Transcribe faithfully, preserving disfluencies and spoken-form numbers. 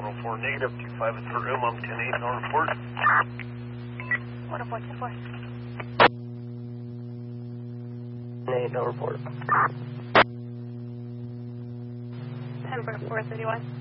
oh four negative, two five at the room, I'm ten eight, no report. one oh four, ten four. ten eight, no report. ten four, four thirty-one.